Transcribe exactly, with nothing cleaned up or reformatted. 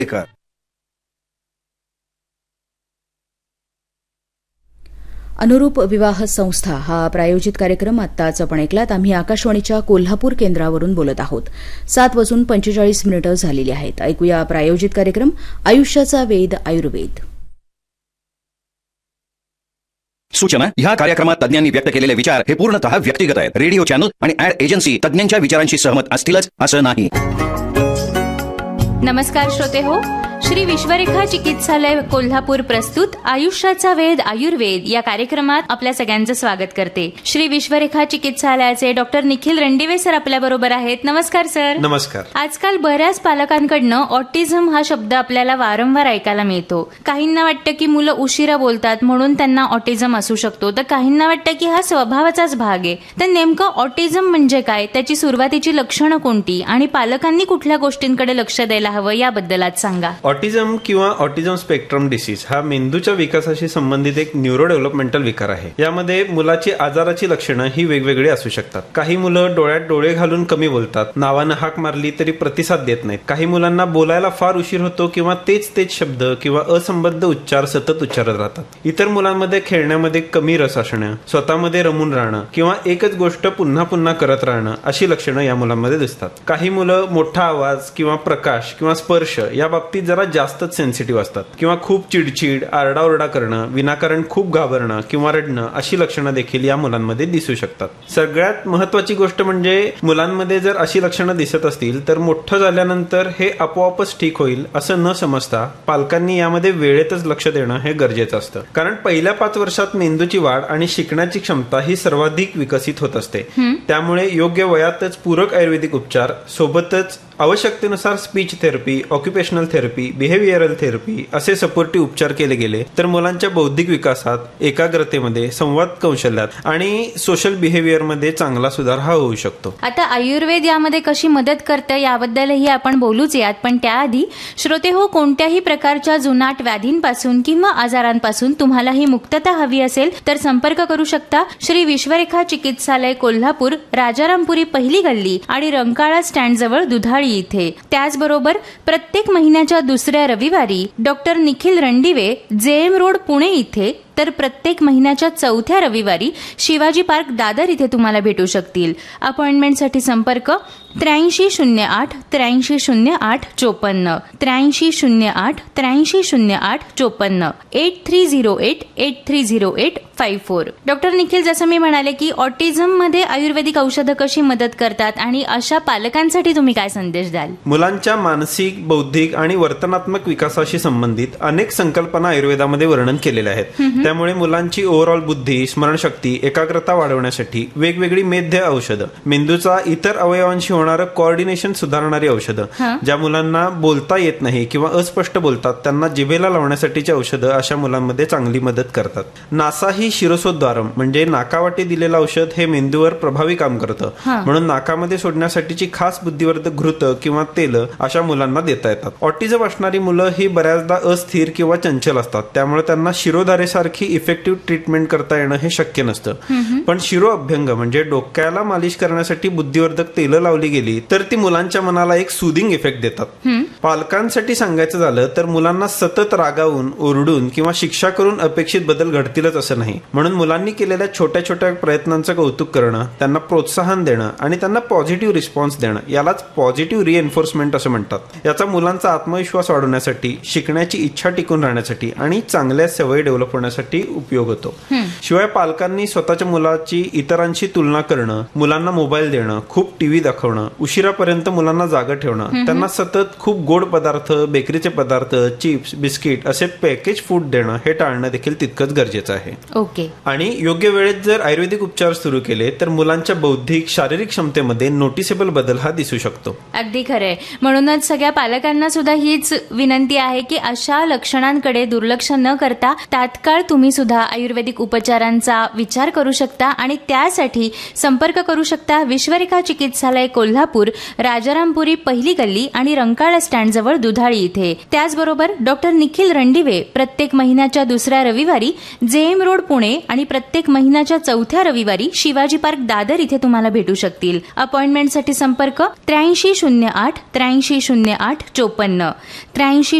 अनुरूप विवाह संस्था हा प्रायोजित कार्यक्रम आत्ताच आपण ऐकलात. आम्ही आकाशवाणीच्या कोल्हापूर केंद्रावरून बोलत आहोत. सात वाजून पंचेचाळीस मिनिटं झालेली आहेत. ऐकूया प्रायोजित कार्यक्रम आयुष्याचा वेध आयुर्वेद. सूचना: ह्या कार्यक्रमात तज्ञांनी व्यक्त केलेले विचार हे पूर्णतः व्यक्तिगत आहेत. रेडिओ चॅनल आणि ऍड एजन्सी तज्ञांच्या विचारांशी सहमत असतीलच असं नाही. नमस्कार श्रोते हो, श्री विश्वरेखा चिकित्सालय कोल्हापूर प्रस्तुत आयुष्याचा वेध आयुर्वेद या कार्यक्रमात आपल्या सगळ्यांचं स्वागत करते. श्री विश्वरेखा चिकित्सालयाचे डॉक्टर निखिल रणदिवे सर आपल्या बरोबर आहेत. नमस्कार सर. नमस्कार. आजकाल बऱ्याच पालकांकडनं ऑटिझम हा शब्द आपल्याला वारंवार ऐकायला मिळतो. काहींना वाटतं की मुलं उशिरा बोलतात म्हणून त्यांना ऑटिझम असू शकतो, तर काहींना वाटतं की हा स्वभावाचाच भाग आहे. तर नेमकं ऑटिझम म्हणजे काय, त्याची सुरुवातीची लक्षणं कोणती आणि पालकांनी कुठल्या गोष्टींकडे लक्ष द्यायला हवं याबद्दल आज सांगा. ऑटिझम किंवा ऑटिझम स्पेक्ट्रम डिसीज हा मेंदूच्या विकासाशी संबंधित एक न्यूरो डेव्हलपमेंटल विकार आहे. यामध्ये मुलाची आजाराची लक्षणं ही वेगवेगळी असू शकतात. काही मुलं डोळ्यात डोळे घालून कमी बोलतात, नावानं हाक मारली तरी प्रतिसाद देत नाहीत. काही मुलांना बोलायला फार उशीर होतो किंवा तेच तेच शब्द किंवा असंबद्ध उच्चार सतत उच्चारत राहतात. इतर मुलांमध्ये खेळण्यामध्ये कमी रस असणं, स्वतःमध्ये रमून राहणं किंवा एकच गोष्ट पुन्हा पुन्हा करत राहणं अशी लक्षणं या मुलांमध्ये दिसतात. काही मुलं मोठा आवाज किंवा प्रकाश किंवा स्पर्श या बाबतीत जरा जास्तच सेन्सिटिव्ह असतात किंवा खूप चिडचिड, आरडाओरडा करणं, विनाकारण खूप घाबरणं किंवा रडणं अशी लक्षणं देखील या मुलांमध्ये दिसू शकतात. सगळ्यात महत्वाची गोष्ट म्हणजे मुलांमध्ये जर अशी लक्षणं दिसत असतील तर मोठं झाल्यानंतर हे आपोआपच ठीक होईल असं न समजता पालकांनी यामध्ये वेळेतच लक्ष देणं हे गरजेचं असतं. कारण पहिल्या पाच वर्षात मेंदूची वाढ आणि शिकण्याची क्षमता ही सर्वाधिक विकसित होत असते. त्यामुळे योग्य वयातच पूरक आयुर्वेदिक उपचार सोबतच आवश्यकतेनुसार speech therapy, occupational therapy, behavioural therapy असे सपोर्टिव्ह उपचार केले गेले तर मुलांच्या बौद्धिक विकासात, एकाग्रतेमध्ये, संवाद कौशल्यात आणि सोशल बिहेवियरमध्ये चांगला सुधार हा होऊ शकतो. आता आयुर्वेद यामध्ये कशी मदत करते याबद्दलही आपण बोलूच यात, पण त्याआधी श्रोते हो, कोणत्याही प्रकारच्या जुनाट व्याधींपासून किंवा आजारांपासून तुम्हाला ही मुक्तता हवी असेल तर संपर्क करू शकता. श्री विश्वरेखा चिकित्सालय कोल्हापूर, राजारामपुरी पहिली गल्ली आणि रंकाळा स्टँड जवळ दुधाळी इथे. त्याचबरोबर प्रत्येक महिन्याच्या दुसऱ्या रविवारी डॉक्टर निखिल रणदिवे, जे एम रोड पुणे इथे, तर प्रत्येक महिन्याच्या चौथ्या रविवारी शिवाजी पार्क दादर इथे तुम्हाला भेटू शकतील. अपॉइंटमेंटसाठी संपर्क त्र्याऐंशी शून्य आठ त्र्याऐंशी शून्य आठ चोपन्न त्र्याऐंशी शून्य आठ त्र्याऐंशी शून्य आठ चोपन्न eight three zero eight eight three zero eight five four. Doctor Nikhil, जसं मी म्हणाले की ऑटिझम मध्ये आयुर्वेदिक औषधं कशी मदत करतात आणि अशा पालकांसाठी तुम्ही काय संदेश द्याल? मुलांच्या मानसिक, बौद्धिक आणि वर्तनात्मक विकासाशी संबंधित अनेक संकल्पना आयुर्वेदामध्ये वर्णन केलेल्या आहेत. त्यामुळे मुलांची ओव्हरऑल बुद्धी, स्मरणशक्ती, एकाग्रता वाढवण्यासाठी वेगवेगळी मेध्य औषधं, मेंदूचा इतर अवयवांशी होणारं कोऑर्डिनेशन सुधारणारी औषधं, ज्या मुलांना बोलता येत नाही किंवा अस्पष्ट बोलतात त्यांना जिभेला लावण्यासाठीची औषधं अशा मुलांमध्ये चांगली मदत करतात. नासा ही शिरसोद्वारम म्हणजे नाकावाटे दिलेलं औषध हे मेंदूवर प्रभावी काम करतं, म्हणून नाकामध्ये सोडण्यासाठीची खास बुद्धिवर्धक घृत किंवा तेल अशा मुलांना देता येतात. ऑटिझम असणारी मुलं ही बऱ्याचदा अस्थिर किंवा चंचल असतात, त्यामुळे त्यांना शिरोधारेसारखी इफेक्टिव्ह ट्रीटमेंट करता येणं हे शक्य नसतं. पण शिरो अभ्यंग म्हणजे डोक्याला मालिश करण्यासाठी बुद्धिवर्धक तेल लावली गेली तर ती मुलांच्या मनाला एक सुदिंग इफेक्ट देतात. पालकांसाठी सांगायचं झालं तर मुलांना सतत रागावून, ओरडून किंवा शिक्षा करून अपेक्षित बदल घडतीलच असं नाही. म्हणून मुलांनी केलेल्या छोट्या छोट्या प्रयत्नांचं कौतुक करणं, त्यांना प्रोत्साहन देणं आणि त्यांना पॉझिटिव्ह रिस्पॉन्स देणं यालाच पॉझिटिव्ह रिएन्फोर्समेंट असं म्हणतात. याचा मुलांचा आत्मविश्वास वाढवण्यासाठी, शिकण्याची इच्छा टिकून राहण्यासाठी आणि चांगल्या सवयी डेव्हलप होण्यासाठी उपयोग होतो. शिवाय पालकांनी स्वतःच्या मुलाची इतरांशी तुलना करणं, मुलांना मोबाईल देणं, खूप टीव्ही दाखवणं, उशिरापर्यंत मुलांना जागा ठेवणं, त्यांना सतत खूप गोड पदार्थ, बेकरीचे पदार्थ, चिप्स, बिस्किट असे पॅकेज फूड देणं हे टाळणं देखील तितकंच गरजेचं आहे. ओके. आणि योग्य वेळेत जर आयुर्वेदिक उपचार सुरू केले तर मुलांच्या बौद्धिक, शारीरिक क्षमतेमध्ये नोटिसेबल बदल हा दिसू शकतो. अगदी खरंय. म्हणूनच सगळ्या पालकांना सुद्धा हीच विनंती आहे की अशा लक्षणांकडे दुर्लक्ष न करता तात्काळ तुम्ही सुद्धा आयुर्वेदिक उपचारांचा विचार करू शकता आणि त्यासाठी संपर्क करू शकता विश्वरेखा चिकित्सालय कोल्हापूर, राजारामपुरी पहिली गल्ली आणि रंकाळा स्टँड जवळ दुधाळी इथे. त्याचबरोबर डॉक्टर निखिल रणदिवे प्रत्येक महिन्याच्या दुसऱ्या रविवारी जे एम रोड पुणे आणि प्रत्येक महिन्याच्या चौथ्या रविवारी शिवाजी पार्क दादर इथे तुम्हाला भेटू शकतील. अपॉइंटमेंटसाठी संपर्क त्र्याऐंशी शून्य आठ त्र्याऐंशी शून्य आठ चोपन्न त्र्याऐंशी